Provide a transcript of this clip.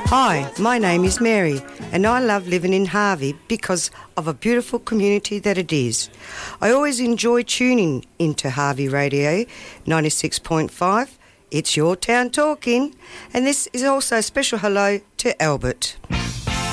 Hi, my name is Mary and I love living in Harvey because of a beautiful community that it is. I always enjoy tuning into Harvey Radio 96.5. It's your town talking, and this is also a special hello to Albert.